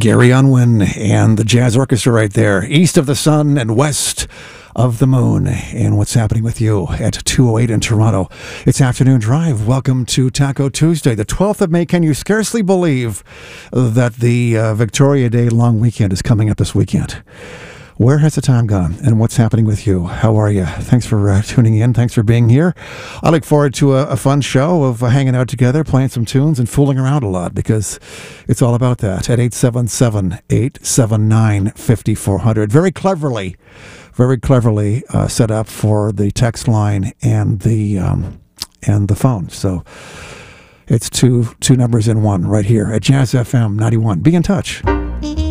Gary Unwin and the Jazz Orchestra right there, east of the sun and west of the moon. And what's happening with you at 2:08 in Toronto? It's Afternoon Drive. Welcome to Taco Tuesday, the 12th of May. Can you scarcely believe that the Victoria Day long weekend is coming up this weekend? Where has the time gone, and what's happening with you? How are you? Thanks for tuning in. Thanks for being here. I look forward to a fun show of hanging out together, playing some tunes, and fooling around a lot, because it's all about that at 877-879-5400. Very cleverly set up for the text line and the phone. So it's two numbers in one right here at Jazz FM 91. Be in touch.